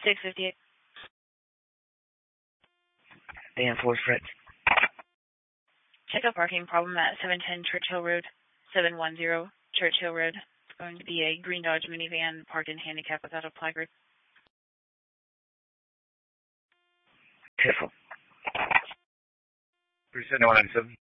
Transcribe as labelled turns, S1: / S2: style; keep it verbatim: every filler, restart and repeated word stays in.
S1: six fifty-eight.
S2: Dan four Fritz.
S1: Check out parking problem at seven ten Churchill Road, seven one zero Churchill Road. It's going to be a green Dodge minivan parked in handicap without a placard.
S2: Careful.
S3: three seven one nine seven.